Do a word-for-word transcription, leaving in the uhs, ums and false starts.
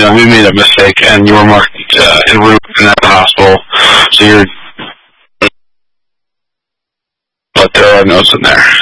uh, we made a mistake, and you were marked uh, en route and at the hospital. So you're, but there are notes in there.